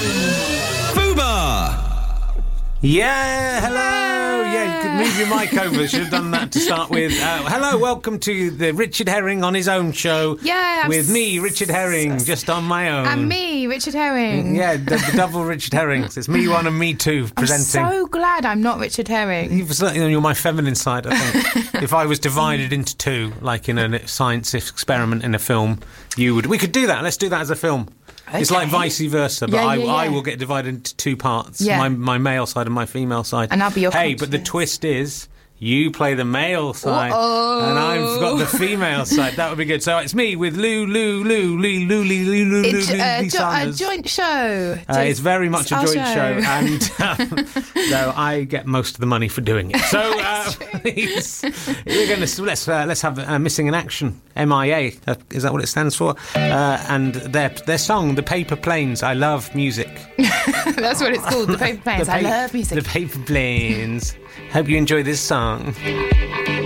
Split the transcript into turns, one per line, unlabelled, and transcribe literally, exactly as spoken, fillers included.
Yeah, hello. Yeah, you could move your mic over. Should have done that to start with. Uh, hello, welcome to the Richard Herring on his own show.
Yeah, I'm
with me, Richard Herring, s- just on my own.
And me, Richard Herring.
Yeah, the, the double Richard Herrings. It's me one and me two presenting.
I'm so glad I'm not Richard Herring.
You've certainly, you're my feminine side, I think. If I was divided into two, like in a science experiment in a film, you would. We could do that. Let's do that as a film. Okay. It's like vice versa, but
yeah,
I,
yeah, yeah.
I will get divided into two parts,
yeah.
my, my male side and my female side.
And I'll be your
Hey,
confidence.
but the twist is, you play the male side,
Uh-oh.
and I've got the female side. That would be good. So it's me with Lou, Lou, Lou, Lou, Lou, Lou, Lou, Lou,
It's
Lou,
uh,
Lou
jo- a
Sanders.
joint show.
Uh, it's very much a
our
joint show,
show.
and um, though I get most of the money for doing it. So uh, please, we're going to let's uh, let's have uh, Missing in Action, M I A. Uh, is that what it stands for? Uh, and their their song, The Paper Planes. I love music.
That's what it's called. The Paper Planes.
The pa-
I love music.
The Paper Planes. Hope you enjoy this song.